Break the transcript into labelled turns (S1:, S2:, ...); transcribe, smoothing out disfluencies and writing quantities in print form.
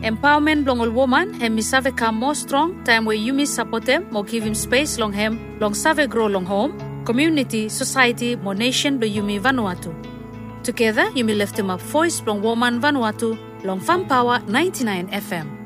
S1: Empowerment long all woman hem misave come more strong time where you support them, more give him space long hem, long save grow long home, community, society, more nation do Yumi Vanuatu. Together, you may lift him up voice long woman Vanuatu, long Fam Power 99 FM.